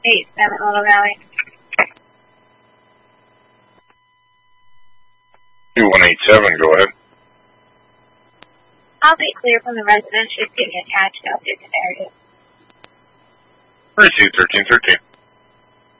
87 Little Valley. 2187, go ahead. I'll be clear from the residence. Just give me attached up to this area. Receive 1313.